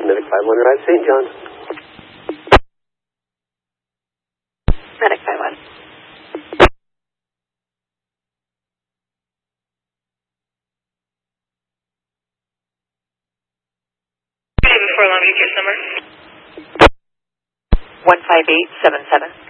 Medic 5-1 arrive St. John's. Medic 5-1. Before long, your case number? 15877.